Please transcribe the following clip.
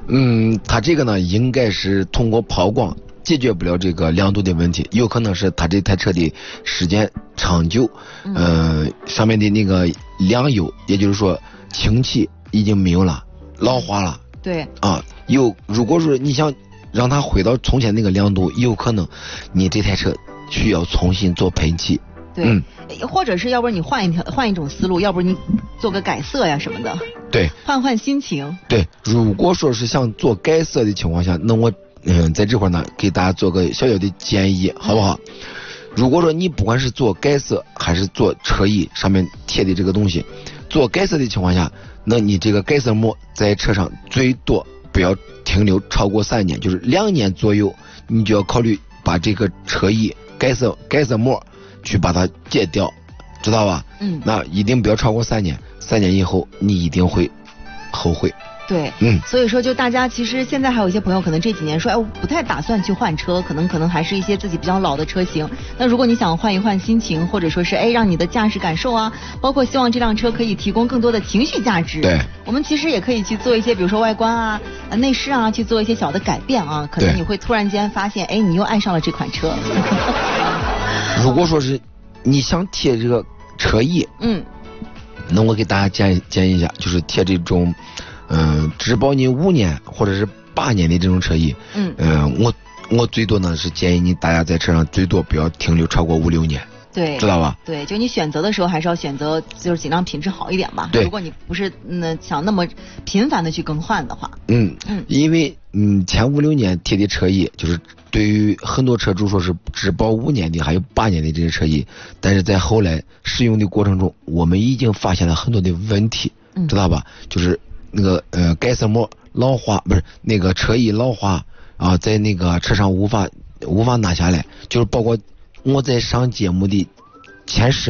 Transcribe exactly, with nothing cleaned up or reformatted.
嗯，它这个呢，应该是通过抛光解决不了这个亮度的问题，有可能是它这台车的时间长久，嗯、呃，上面的那个亮油，也就是说氢气已经没有了，老化了。 对。 啊，有如果说你想让它回到从前那个亮度，有可能你这台车需要重新做喷漆。 对、嗯，或者是要不然你换一条换一种思路，要不然你做个改色呀什么的。 对， 换换心情。 对，如果说是想做改色的情况下，那我嗯在这块呢给大家做个小小的建议，好不好？如果说你不管是做改色还是做车衣上面贴的这个东西，做改色的情况下，那你这个改色膜在车上最多不要停留超过三年，就是两年左右，你就要考虑把这个车衣改色改色膜去把它戒掉，知道吧？ 嗯， 那一定不要超过三年，三年以后你一定会后悔。 对， 嗯， 所以说就大家其实现在还有一些朋友可能这几年说，哎，我不太打算去换车，可能可能还是一些自己比较老的车型。那如果你想换一换心情，或者说是哎让你的驾驶感受啊，包括希望这辆车可以提供更多的情绪价值， 对， 我们其实也可以去做一些，比如说外观啊、内饰啊，去做一些小的改变啊，可能你会突然间发现，哎，你又爱上了这款车。 如果说是你想贴这个车衣， 嗯， 那我给大家建议建议一下，就是贴这种嗯、呃、只保你五年或者是八年的这种车衣。嗯，呃、我我最多呢是建议你大家在车上最多不要停留超过五六年。 对， 知道吧？ 对，就你选择的时候还是要选择，就是尽量品质好一点吧。 对， 如果你不是嗯想那么频繁的去更换的话， 嗯嗯，因为嗯前五六年贴的车衣，就是对于很多车主说是只保五年的，还有八年的这些车衣，但是在后来使用的过程中，我们已经发现了很多的问题，嗯、知道吧？就是那个呃改色膜老化，不是那个车衣老化啊，在那个车上无法无法拿下来，就是包括我在上节目的前十